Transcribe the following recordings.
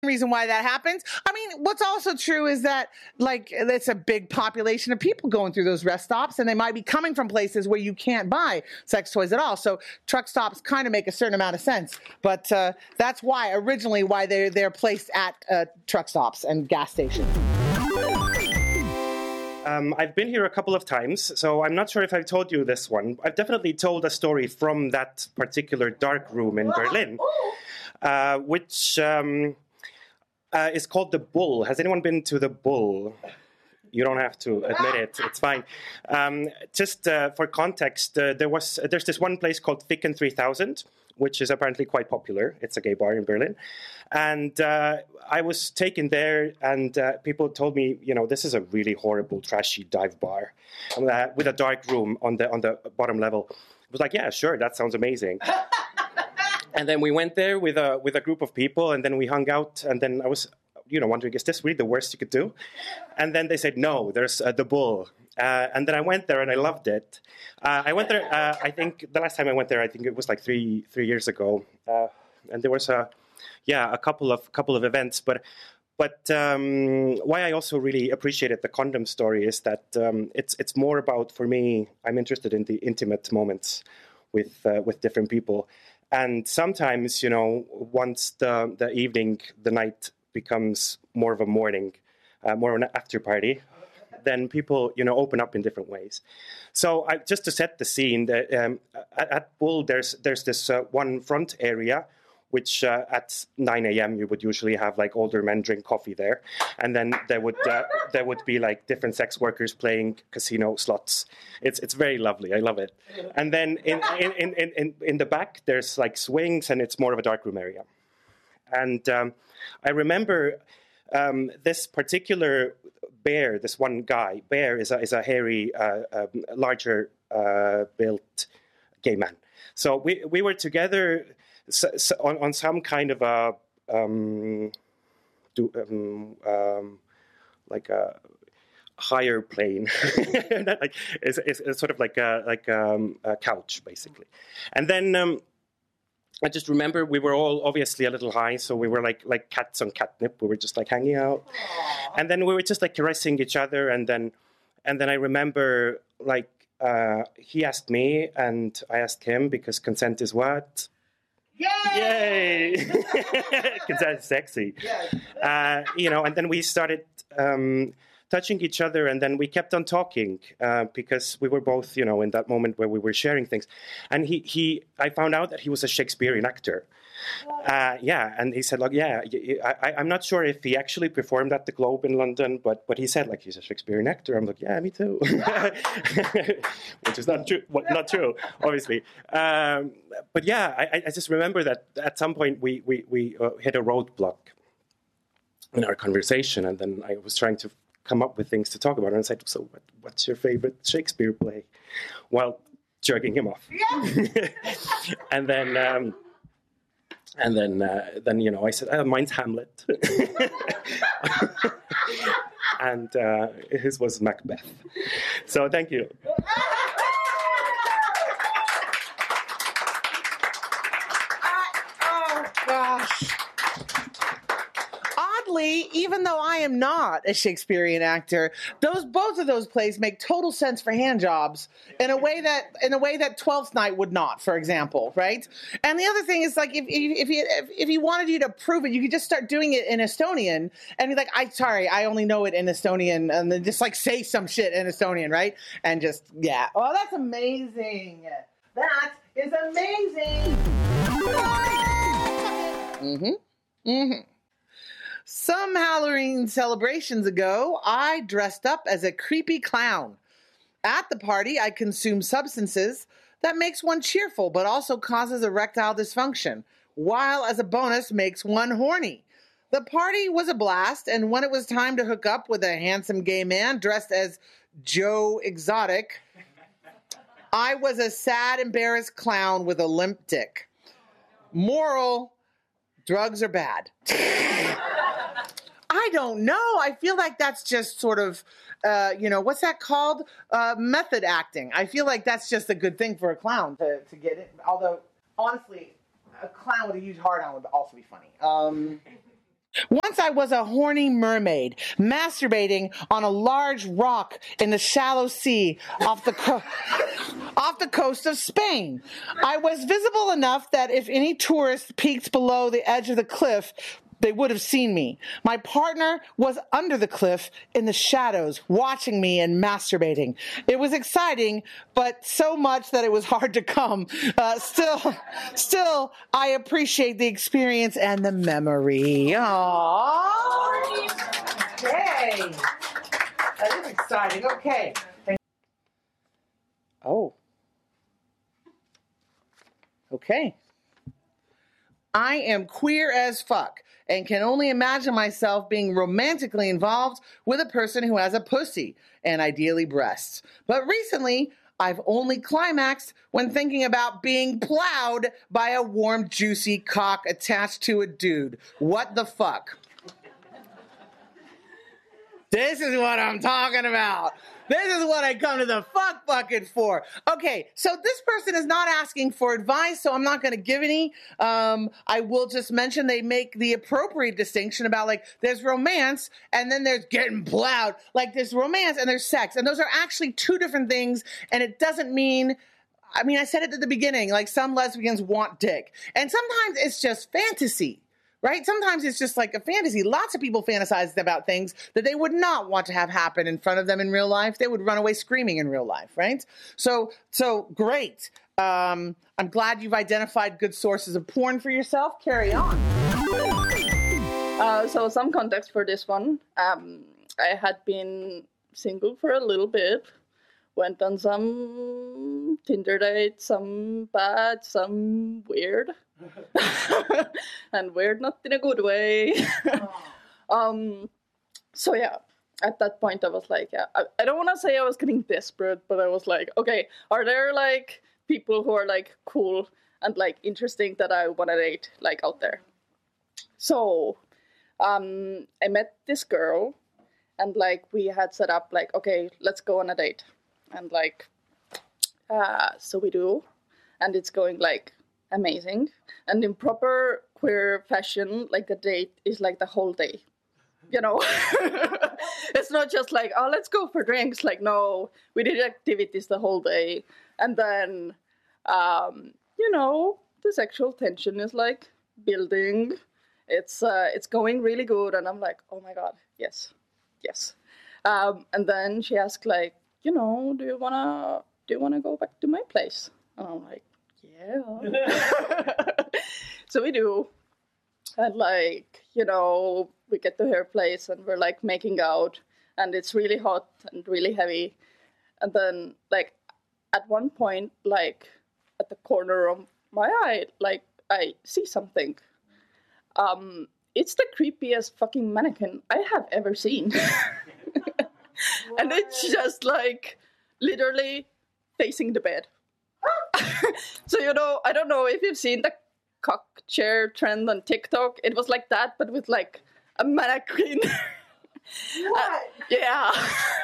reason why that happens. I mean, what's also true is that, like, it's a big population of people going through those rest stops, and they might be coming from places where you can't buy sex toys at all. So truck stops kind of make a certain amount of sense. But that's why, originally, why they're placed at truck stops and gas stations. I've been here a couple of times, so I'm not sure if I've told you this one. I've definitely told a story from that particular dark room in Berlin, which is called the Bull. Has anyone been to the Bull? You don't have to admit it. It's fine. Just for context, there's this one place called Ficken 3000, which is apparently quite popular. It's a gay bar in Berlin. And I was taken there, and people told me, this is a really horrible, trashy dive bar with a dark room on the bottom level. I was like, yeah, sure, that sounds amazing. And then we went there with a group of people, and then we hung out, and then I was, wondering, is this really the worst you could do? And then they said, no, there's the Bull. And then I went there, and I loved it. I went there, I think, the last time I went there, I think it was like three years ago. And there was a couple of events. But why I also really appreciated the condom story is that it's more about, for me, I'm interested in the intimate moments with different people. And sometimes, once the evening, the night becomes more of a morning, more of an after party, then people, open up in different ways. So just to set the scene, at Bull, there's this one front area, which at 9 a.m. you would usually have like older men drink coffee there, and then there would be like different sex workers playing casino slots. It's very lovely. I love it. And then in the back there's like swings, and it's more of a darkroom area. And I remember this particular Bear, this one guy. Bear is a hairy, larger built gay man. So we were together. So on some kind of a like a higher plane, like it's sort of like a couch basically, and then I just remember we were all obviously a little high, so we were like cats on catnip. We were just like hanging out, and then we were just like caressing each other, and then I remember like he asked me and I asked him, because consent is what. Yay! Consent is sexy. And then we started touching each other, and then we kept on talking because we were both, in that moment where we were sharing things. And I found out that he was a Shakespearean actor. And he said, like, I'm not sure if he actually performed at the Globe in London, but he said, like, he's a Shakespearean actor. I'm like, yeah, me too. Which is not true, obviously. But yeah, I just remember that at some point we hit a roadblock in our conversation, and then I was trying to come up with things to talk about, and I said, so what's your favorite Shakespeare play? While jerking him off. And then I said, mine's Hamlet. And his was Macbeth. So thank you. Oh, gosh. Oddly, even though I am not a Shakespearean actor, both of those plays make total sense for hand jobs in a way that Twelfth Night would not, for example, right? And the other thing is, like, if he wanted you to prove it, you could just start doing it in Estonian and be like, I only know it in Estonian, and then just like say some shit in Estonian, right? And just oh, that's amazing. That is amazing. Some Halloween celebrations ago, I dressed up as a creepy clown. At the party, I consumed substances that makes one cheerful but also causes erectile dysfunction, while as a bonus makes one horny. The party was a blast, and when it was time to hook up with a handsome gay man dressed as Joe Exotic, I was a sad, embarrassed clown with a limp dick. Moral: drugs are bad. I don't know. I feel like that's just sort of, what's that called? Method acting. I feel like that's just a good thing for a clown to get it. Although, honestly, a clown with a huge heart on would also be funny. Once I was a horny mermaid, masturbating on a large rock in the shallow sea off the coast of Spain. I was visible enough that if any tourist peeked below the edge of the cliff, they would have seen me. My partner was under the cliff in the shadows, watching me and masturbating. It was exciting, but so much that it was hard to come. Still, I appreciate the experience and the memory. Aww. Okay. That is exciting. Okay. Oh. Okay. I am queer as fuck and can only imagine myself being romantically involved with a person who has a pussy and ideally breasts. But recently, I've only climaxed when thinking about being plowed by a warm, juicy cock attached to a dude. What the fuck? This is what I'm talking about. This is what I come to the fuck bucket for. Okay, so this person is not asking for advice, so I'm not going to give any. I will just mention they make the appropriate distinction about, like, there's romance and then there's getting plowed. Like, there's romance and there's sex, and those are actually two different things, and it doesn't mean... I mean, I said it at the beginning, like, some lesbians want dick. And sometimes it's just fantasy. Right? Sometimes it's just like a fantasy. Lots of people fantasize about things that they would not want to have happen in front of them in real life. They would run away screaming in real life, right? So great. I'm glad you've identified good sources of porn for yourself. Carry on. So some context for this one. I had been single for a little bit. Went on some Tinder dates, some bad, some weird. And weird not in a good way. So yeah, at that point I was like, yeah, I don't want to say I was getting desperate, but I was like, okay, are there like people who are like cool and like interesting that I want to date like out there? So I met this girl and like we had set up like, okay, let's go on a date. And like, so we do, and it's going like amazing. And in proper queer fashion, like the date is like the whole day, you know? It's not just like, oh, let's go for drinks. Like, no, we did activities the whole day. And then, you know, the sexual tension is like building. It's going really good. And I'm like, oh my God, yes. And then she asked like, you know, do you wanna go back to my place? And I'm like, yeah. So we do. And like, you know, we get to her place and we're like making out and it's really hot and really heavy. And then like at one point, like at the corner of my eye, like I see something. It's the creepiest fucking mannequin I have ever seen. And it's just like literally facing the bed. So, you know, I don't know if you've seen the cock chair trend on TikTok. It was like that, but with like a mannequin. What? Yeah.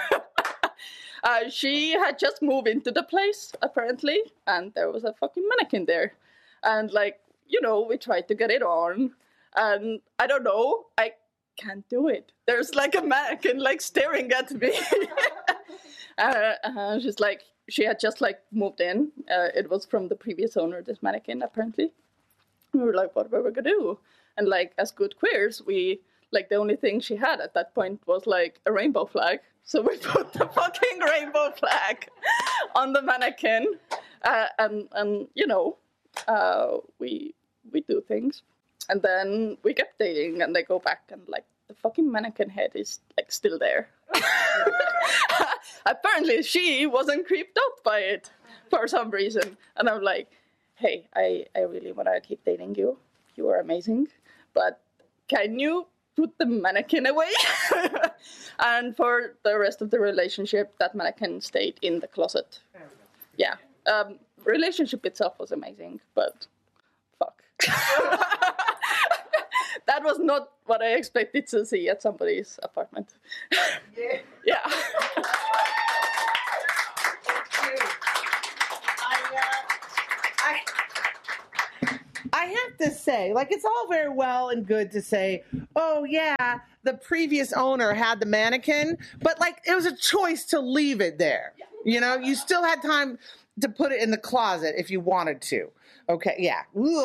She had just moved into the place, apparently, and there was a fucking mannequin there. And like, you know, we tried to get it on, and I don't know, I can't do it. There's like a mannequin like staring at me. She's like, she had just like moved in. It was from the previous owner, this mannequin, apparently. We were like, what were we gonna do? And like, as good queers, we like the only thing she had at that point was like a rainbow flag. So we put the fucking rainbow flag on the mannequin, and you know, we do things. And then we kept dating, and they go back, and like the fucking mannequin head is like still there. Apparently, she wasn't creeped out by it for some reason. And I'm like, hey, I really want to keep dating you. You are amazing, but can you put the mannequin away? And for the rest of the relationship, that mannequin stayed in the closet. Yeah, relationship itself was amazing, but fuck. That was not what I expected to see at somebody's apartment. Yeah. I have to say, like, it's all very well and good to say, oh, yeah, the previous owner had the mannequin, but, like, it was a choice to leave it there. You know, you still had time to put it in the closet if you wanted to. Okay, yeah.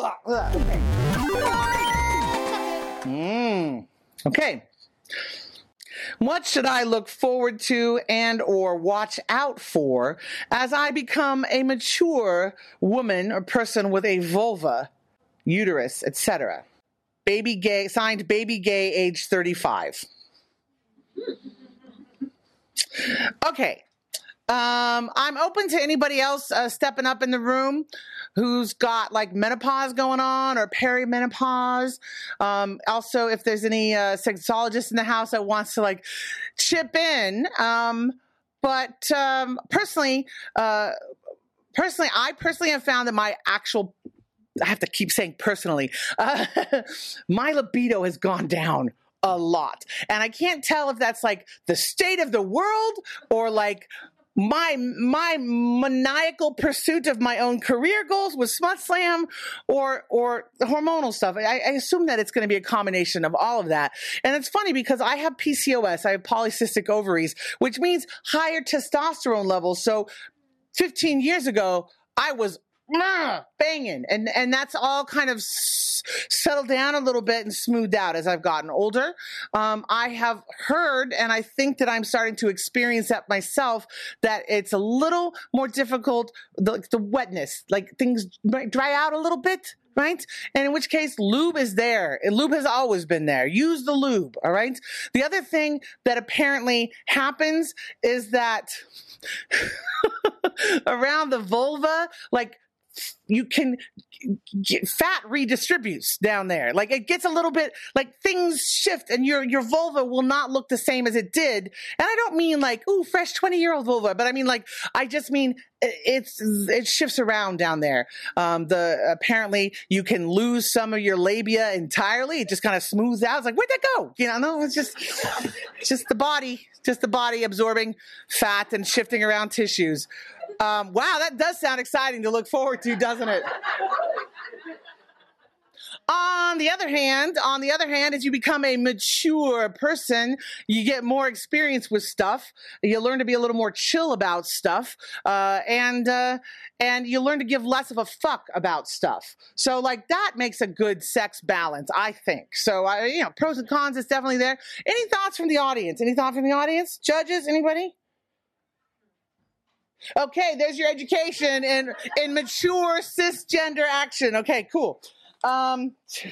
Okay. Okay. What should I look forward to and or watch out for as I become a mature woman or person with a vulva, uterus, etc.? Baby gay, signed Baby Gay, age 35. Okay. I'm open to anybody else stepping up in the room who's got like menopause going on or perimenopause. Also, if there's any sexologist in the house that wants to like chip in. But personally, I personally have found that I have to keep saying personally, my libido has gone down a lot. And I can't tell if that's like the state of the world or like my maniacal pursuit of my own career goals with Smut Slam or the hormonal stuff. I assume that it's going to be a combination of all of that. And it's funny because I have PCOS, I have polycystic ovaries, which means higher testosterone levels. So 15 years ago, I was banging, and that's all kind of settled down a little bit and smoothed out as I've gotten older. I have heard, and I think that I'm starting to experience that myself, that it's a little more difficult, the wetness, like things might dry out a little bit, right? And in which case, lube is there. And lube has always been there. Use the lube, all right? The other thing that apparently happens is that around the vulva, like, you can fat redistributes down there. Like it gets a little bit like things shift and your vulva will not look the same as it did. And I don't mean like, ooh, fresh 20-year-old vulva, but I mean like, I just mean it shifts around down there. Apparently you can lose some of your labia entirely. It just kind of smooths out. It's like, where'd that go? You know, no, it's just the body absorbing fat and shifting around tissues. Wow, that does sound exciting to look forward to, doesn't it? On the other hand, as you become a mature person, you get more experience with stuff. You learn to be a little more chill about stuff, and you learn to give less of a fuck about stuff. So, like that makes a good sex balance, I think. So, pros and cons is definitely there. Any thoughts from the audience? Judges? Anybody? Okay, there's your education in mature cisgender action. Okay, cool. Like,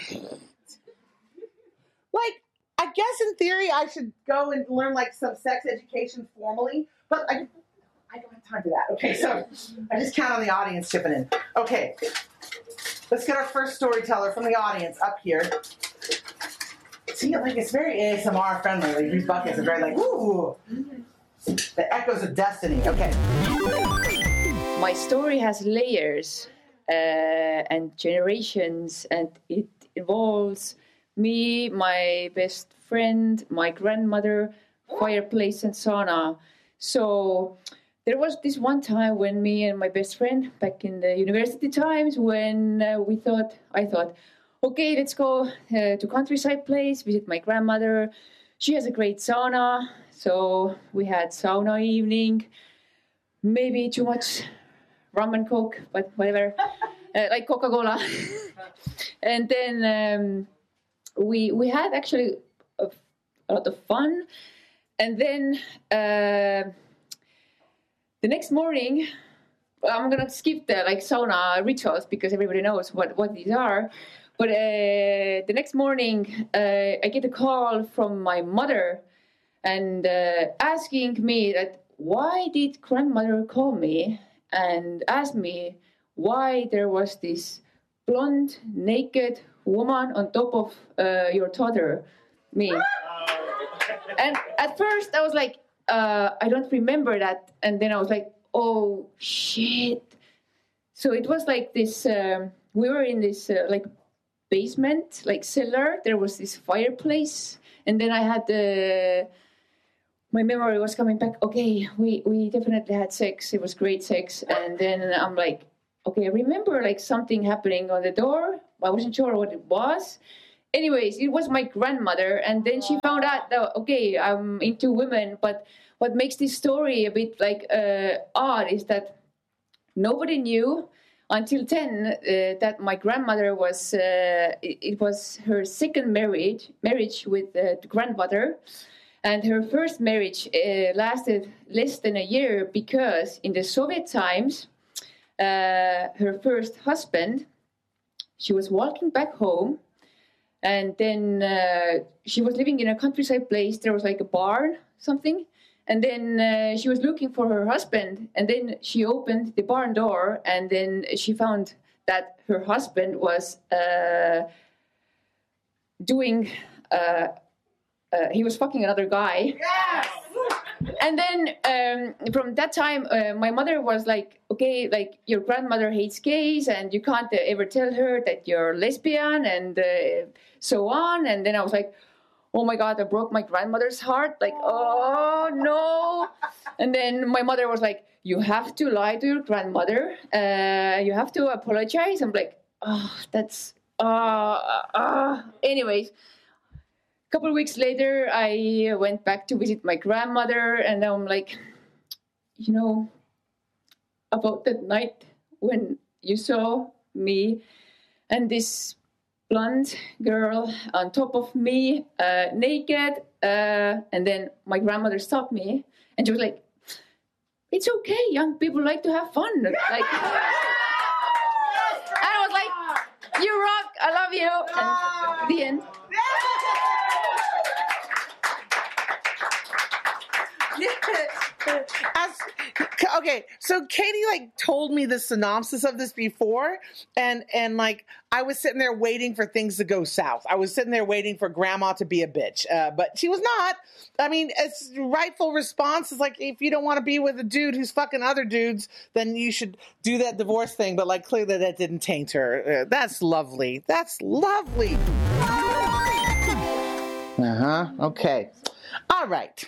I guess in theory I should go and learn like some sex education formally, but I don't have time for that. Okay, so I just count on the audience chipping in. Okay, let's get our first storyteller from the audience up here. See, like it's very ASMR friendly. Like these buckets are very like, ooh. The echoes of destiny. Okay. My story has layers and generations, and it involves me, my best friend, my grandmother, fireplace, and sauna. So there was this one time when me and my best friend, back in the university times, when I thought, okay, let's go to countryside place, visit my grandmother. She has a great sauna. So we had sauna evening, maybe too much rum and coke, but whatever, like Coca-Cola. And then we had actually a lot of fun. And then the next morning, I'm going to skip the like sauna rituals because everybody knows what these are. But the next morning, I get a call from my mother and asking me that why did grandmother call me and ask me why there was this blonde, naked woman on top of your toddler, me. And at first I was like, I don't remember that. And then I was like, oh, shit. So it was like this, we were in this like basement, like cellar. There was this fireplace. And then I had my memory was coming back. Okay, we definitely had sex. It was great sex. And then I'm like, okay, I remember like something happening on the door. I wasn't sure what it was. Anyways, it was my grandmother, and then she found out that okay, I'm into women. But what makes this story a bit like odd is that nobody knew until then that my grandmother was it was her second marriage with the grandmother, and her first marriage lasted less than a year because in the Soviet times, her first husband, she was walking back home, and then she was living in a countryside place. There was like a barn, something. And then she was looking for her husband, and then she opened the barn door, and then she found that her husband was he was fucking another guy. Yes! And then from that time, my mother was like, okay, like your grandmother hates gays, and you can't ever tell her that you're lesbian, and so on. And then I was like, oh my God, I broke my grandmother's heart. Like, oh no. And then my mother was like, you have to lie to your grandmother. You have to apologize. I'm like, oh, that's, anyways. A couple of weeks later, I went back to visit my grandmother, and I'm like, you know, about that night when you saw me and this blonde girl on top of me, naked, and then my grandmother stopped me, and she was like, "It's okay, young people like to have fun." Like, and I was like, "You rock, I love you," and the end. Okay, so Katie like told me the synopsis of this before, and like I was sitting there waiting for things to go south. I was sitting there waiting for grandma to be a bitch, but she was not. I mean, it's rightful response is like, if you don't want to be with a dude who's fucking other dudes, then you should do that divorce thing. But like clearly that didn't taint her. That's lovely. That's lovely. Okay. All right.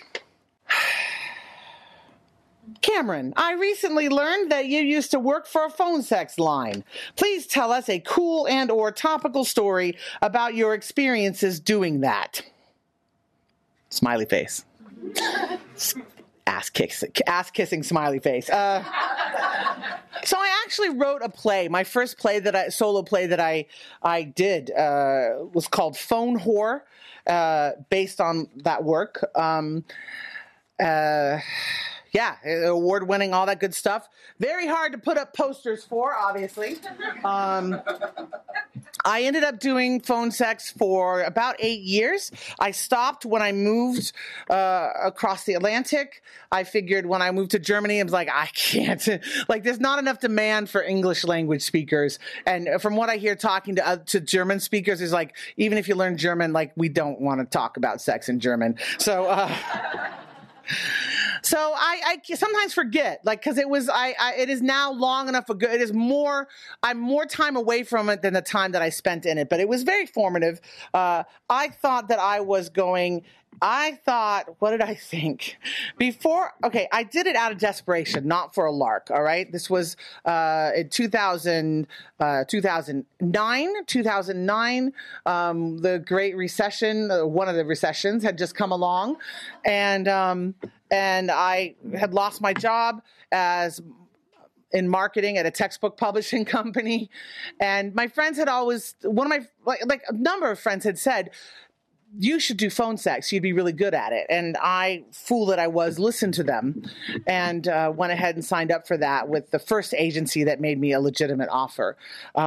Cameron, I recently learned that you used to work for a phone sex line. Please tell us a cool and or topical story about your experiences doing that. Smiley face. Ass kissing smiley face. So I actually wrote a play. My first play solo play that I did was called Phone Whore, based on that work. Yeah, award-winning, all that good stuff. Very hard to put up posters for, obviously. I ended up doing phone sex for about 8 years. I stopped when I moved across the Atlantic. I figured when I moved to Germany, I was like, I can't. Like, there's not enough demand for English language speakers. And from what I hear talking to German speakers is like, even if you learn German, like, we don't want to talk about sex in German. So I sometimes forget, like, because it is now long enough ago. It is I'm more time away from it than the time that I spent in it. But it was very formative. I thought that what did I think? I did it out of desperation, not for a lark, all right? This was in 2009. The Great Recession, one of the recessions, had just come along. And I had lost my job in marketing at a textbook publishing company. And my friends had always, a number of friends had said, you should do phone sex. You'd be really good at it. And I, fool that I was, listened to them and went ahead and signed up for that with the first agency that made me a legitimate offer.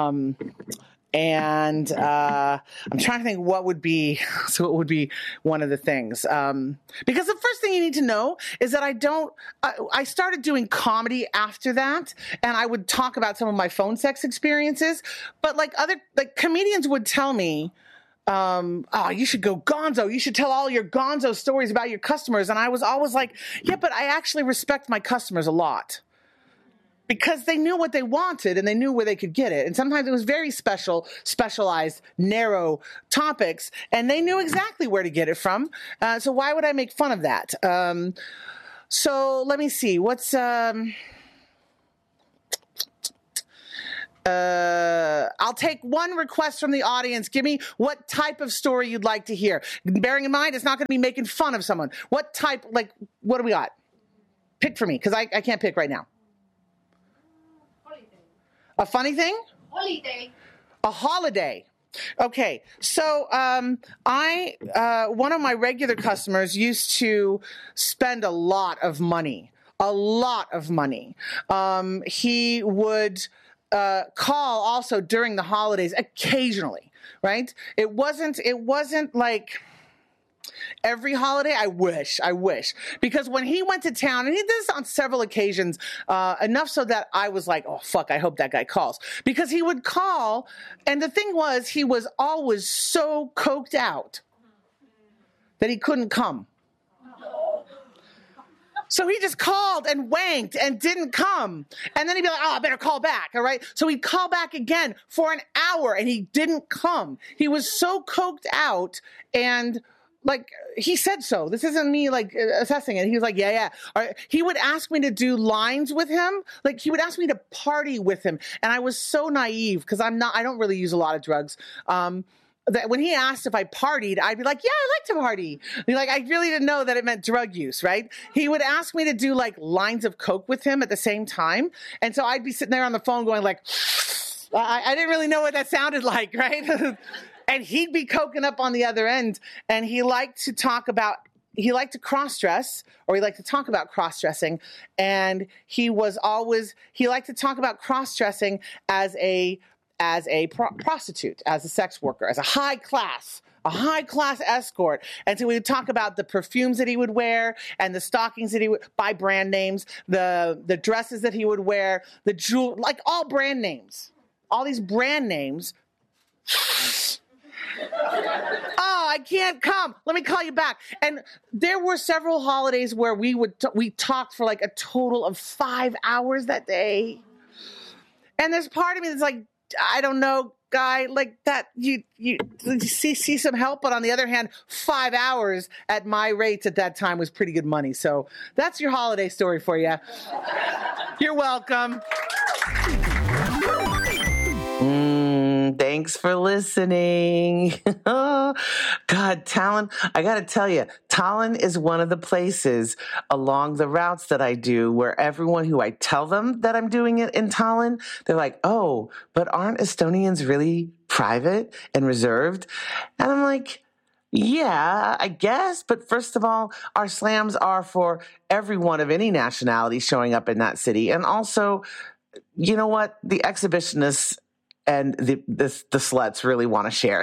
And I'm trying to think what would be one of the things. Because the first thing you need to know is that I started doing comedy after that, and I would talk about some of my phone sex experiences. But comedians would tell me, you should go gonzo. You should tell all your gonzo stories about your customers. And I was always like, yeah, but I actually respect my customers a lot. Because they knew what they wanted and they knew where they could get it. And sometimes it was very specialized, narrow topics, and they knew exactly where to get it from. So why would I make fun of that? So let me see. I'll take one request from the audience. Give me what type of story you'd like to hear. Bearing in mind, it's not going to be making fun of someone. What type, like, what do we got? Pick for me, because I can't pick right now. Holiday. A funny thing? Holiday. A holiday. Okay, so one of my regular customers used to spend a lot of money. He would call also during the holidays occasionally, right? It wasn't like every holiday. I wish. Because when he went to town, and he did this on several occasions, enough so that I was like, oh, fuck, I hope that guy calls. Because he would call, and the thing was, he was always so coked out that he couldn't come. So he just called and wanked and didn't come. And then he'd be like, oh, I better call back, all right? So he'd call back again for an hour, and he didn't come. He was so coked out, and like, he said so. This isn't me, like, assessing it. He was like, yeah. All right. He would ask me to do lines with him. Like, he would ask me to party with him. And I was so naive, because I don't really use a lot of drugs. That when he asked if I partied, I'd be like, yeah, I like to party. Like, I really didn't know that it meant drug use, right? He would ask me to do, like, lines of coke with him at the same time. And so I'd be sitting there on the phone going, like, I didn't really know what that sounded like, right? And he'd be coking up on the other end. And he liked to cross-dress, or he liked to talk about cross-dressing. And he liked to talk about cross-dressing as a prostitute, as a sex worker, as a high class escort. And so we would talk about the perfumes that he would wear, and the stockings that he would buy, brand names, the dresses that he would wear, the jewel, like all brand names, all these brand names. Oh, I can't come. Let me call you back. And there were several holidays where we talked for like a total of 5 hours that day. And there's part of me that's like, I don't know, guy, like that, you see some help. But on the other hand, 5 hours at my rates at that time was pretty good money. So that's your holiday story for you. You're welcome. Thanks for listening. God, Tallinn, I got to tell you, Tallinn is one of the places along the routes that I do where everyone who I tell them that I'm doing it in Tallinn, they're like, oh, but aren't Estonians really private and reserved? And I'm like, yeah, I guess. But first of all, our slams are for everyone of any nationality showing up in that city. And also, you know what? The exhibitionists and the sluts really want to share.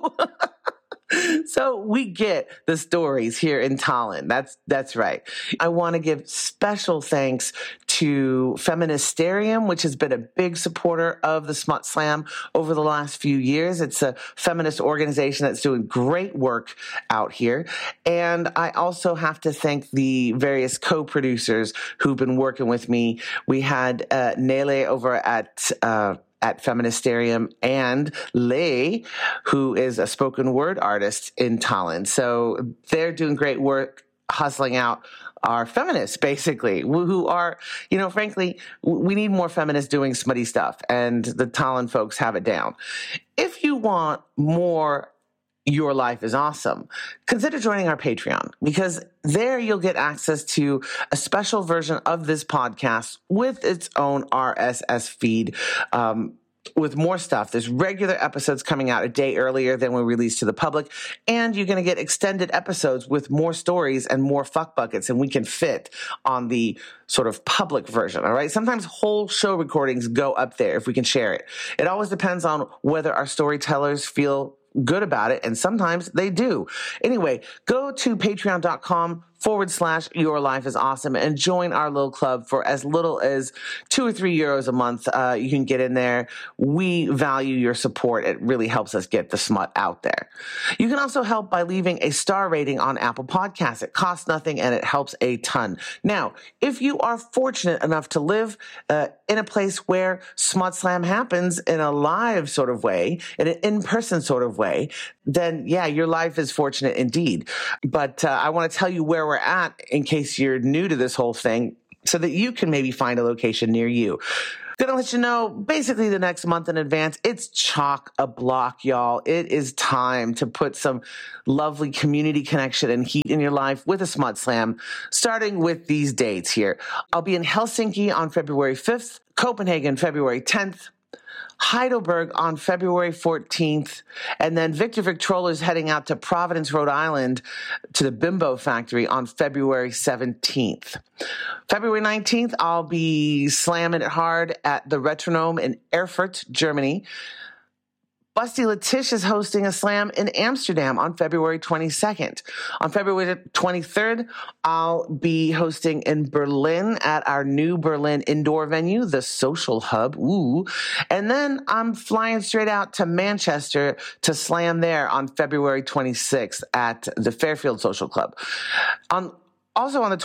So we get the stories here in Tallinn. That's right. I want to give special thanks to Feministerium, which has been a big supporter of the Smut Slam over the last few years. It's a feminist organization that's doing great work out here. And I also have to thank the various co-producers who've been working with me. We had Nele over at Feministerium, and Lei, who is a spoken word artist in Tallinn. So they're doing great work hustling out our feminists, basically, who are, frankly, we need more feminists doing smutty stuff, and the Tallinn folks have it down. If you want more Your Life is Awesome, consider joining our Patreon, because there you'll get access to a special version of this podcast with its own RSS feed, with more stuff. There's regular episodes coming out a day earlier than we release to the public, and you're going to get extended episodes with more stories and more fuck buckets, and we can fit on the sort of public version, all right? Sometimes whole show recordings go up there if we can share it. It always depends on whether our storytellers feel good about it, and sometimes they do. Anyway, go to patreon.com/Your Life is Awesome and join our little club for as little as €2 or €3 a month. You can get in there. We value your support. It really helps us get the smut out there. You can also help by leaving a star rating on Apple Podcasts. It costs nothing and it helps a ton. Now, if you are fortunate enough to live in a place where Smut Slam happens in a live sort of way, in an in-person sort of way, then yeah, your life is fortunate indeed. But I want to tell you where we're at in case you're new to this whole thing, so that you can maybe find a location near you. Gonna let you know basically the next month in advance. It's chock-a-block, y'all. It is time to put some lovely community connection and heat in your life with a Smut Slam, starting with these dates here. I'll be in Helsinki on February 5th, Copenhagen February 10th, Heidelberg on February 14th, and then Victor Victrola is heading out to Providence, Rhode Island to the Bimbo Factory on February 17th. February 19th, I'll be slamming it hard at the Retronome in Erfurt, Germany. Busty Letish is hosting a slam in Amsterdam on February 22nd. On February 23rd, I'll be hosting in Berlin at our new Berlin indoor venue, the Social Hub. Ooh. And then I'm flying straight out to Manchester to slam there on February 26th at the Fairfield Social Club. Also on the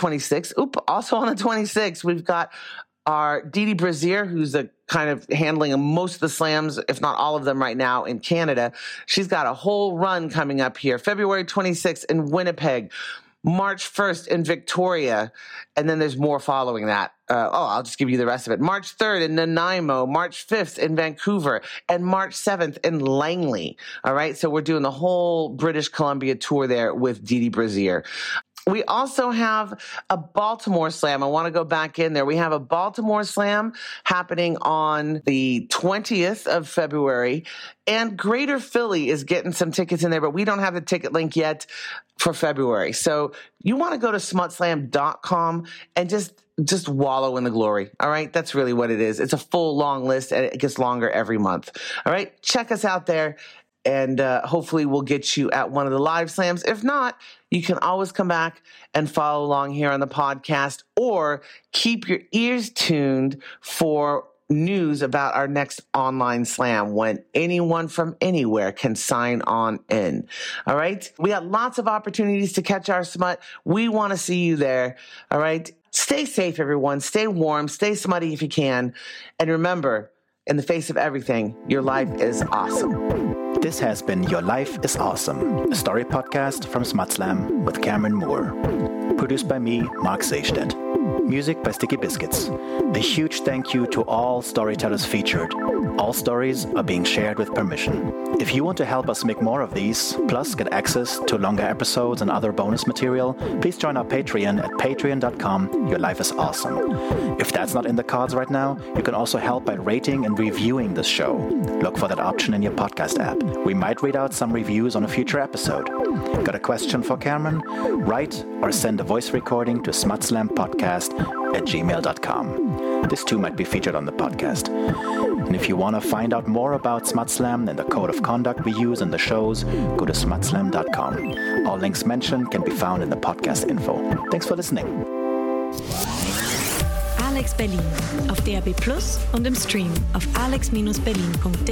26th, we've got our Didi Brazier, who's kind of handling most of the slams, if not all of them right now in Canada. She's got a whole run coming up here. February 26th in Winnipeg, March 1st in Victoria, and then there's more following that. I'll just give you the rest of it. March 3rd in Nanaimo, March 5th in Vancouver, and March 7th in Langley. All right, so we're doing the whole British Columbia tour there with Didi Brazier. We also have a Baltimore Slam. I want to go back in there. We have a Baltimore Slam happening on the 20th of February, and Greater Philly is getting some tickets in there, but we don't have the ticket link yet for February. So you want to go to smutslam.com and just wallow in the glory. All right. That's really what it is. It's a full long list and it gets longer every month. All right. Check us out there. And hopefully we'll get you at one of the live slams. If not, you can always come back and follow along here on the podcast, or keep your ears tuned for news about our next online slam when anyone from anywhere can sign on in. All right. We got lots of opportunities to catch our smut. We want to see you there. All right. Stay safe, everyone. Stay warm. Stay smutty if you can. And remember, in the face of everything, your life is awesome. This has been Your Life is Awesome, a story podcast from Smut Slam with Cameron Moore. Produced by me, Mark Seistedt. Music by Sticky Biscuits. A huge thank you to all storytellers featured. All stories are being shared with permission. If you want to help us make more of these, plus get access to longer episodes and other bonus material, please join our Patreon at patreon.com/yourlifeisawesome. If that's not in the cards right now, you can also help by rating and reviewing this show. Look for that option in your podcast app. We might read out some reviews on a future episode. Got a question for Cameron? Write or send a voice recording to smutslampodcast@gmail.com. This too might be featured on the podcast. And if you want to find out more about Smut Slam and the code of conduct we use in the shows, go to smutslam.com. All links mentioned can be found in the podcast info. Thanks for listening. Alex Berlin auf DAB+ und im Stream auf alex-berlin.de.